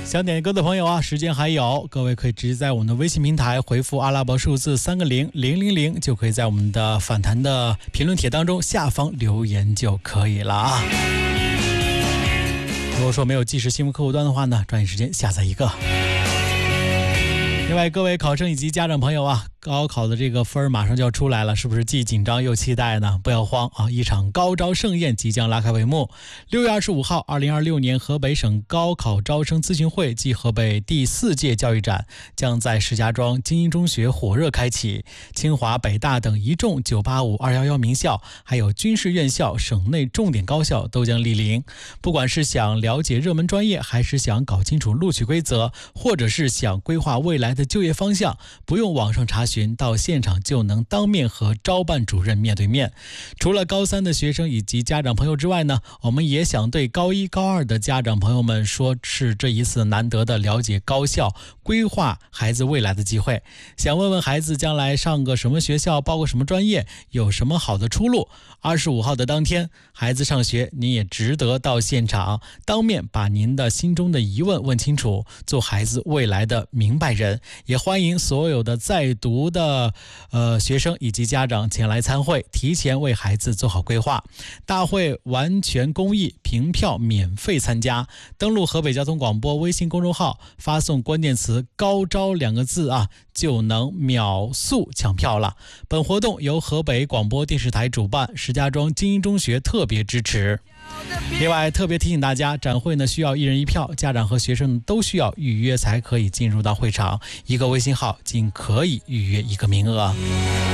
想点歌的朋友啊，时间还有，各位可以直接在我们的微信平台回复阿拉伯数字3个0 000，就可以在我们的反弹的评论帖当中下方留言就可以了啊。如果说没有即时新闻客户端的话呢，抓紧时间下载一个。另外，各位考生以及家长朋友啊，高考的这个分马上就要出来了，是不是既紧张又期待呢？不要慌啊，一场高招盛宴即将拉开帷幕。6月25号，2026年河北省高考招生咨询会暨河北第4届教育展将在石家庄精英中学火热开启。清华、北大等一众985、211名校，还有军事院校、省内重点高校都将莅临。不管是想了解热门专业，还是想搞清楚录取规则，或者是想规划未来的就业方向，不用网上查询，到现场就能当面和招办主任面对面。除了高3的学生以及家长朋友之外呢，我们也想对高1、高2的家长朋友们说，是这一次难得的了解高校、规划孩子未来的机会。想问问孩子将来上个什么学校，报个什么专业，有什么好的出路。25号的当天，孩子上学，您也值得到现场，当面把您的心中的疑问问清楚，做孩子未来的明白人。也欢迎所有的在读的学生以及家长前来参会，提前为孩子做好规划。大会完全公益，凭票免费参加。登录河北交通广播微信公众号，发送关键词高招2个字啊，就能秒速抢票了。本活动由河北广播电视台主办，石家庄精英中学特别支持。另外特别提醒大家，展会呢需要1人1票，家长和学生都需要预约才可以进入到会场，一个微信号仅可以预约1个名额。